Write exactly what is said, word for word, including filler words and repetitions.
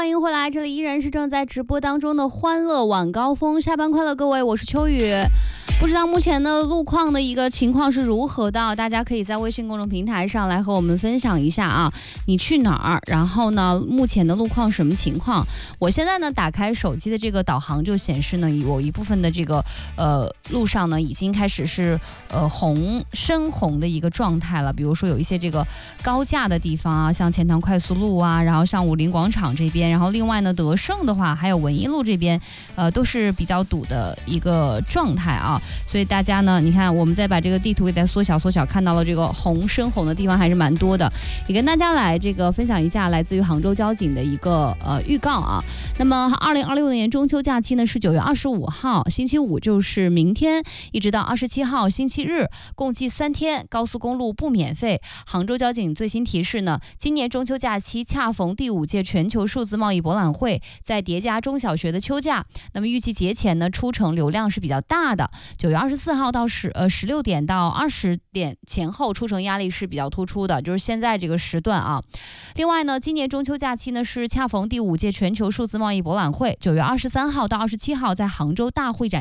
欢迎回来，这里依然是正在直播当中的欢乐晚高峰，下班快乐各位，我是秋雨。不知道目前的路况的一个情况是如何的，大家可以在微信公众平台上来和我们分享一下啊，你去哪儿，然后呢目前的路况什么情况。我现在呢打开手机的这个导航就显示呢，有一部分的这个呃路上呢已经开始是呃红深红的一个状态了，比如说有一些这个高架的地方啊，像钱塘快速路啊，然后像武林广场这边，然后另外呢德胜的话还有文一路这边呃都是比较堵的一个状态啊。所以大家呢，你看我们再把这个地图给它缩小缩小，看到了这个红深红的地方还是蛮多的，也跟大家来这个分享一下来自于杭州交警的一个呃预告啊。那么二零二六年中秋假期呢是九月二十五号星期五，就是明天一直到二十七号星期日，共计三天，高速公路不免费。杭州交警最新提示呢，今年中秋假期恰逢第五届全球数字贸易博览会，在叠加中小学的秋假，那么预计节前呢出城流量是比较大的。九月二十四号到十呃十六点到二十点前后出城压力是比较突出的，就是现在这个时段啊。另外呢，今年中秋假期呢是恰逢第五届全球数字贸易博览会，九月二十三号到二十七号在杭州大会展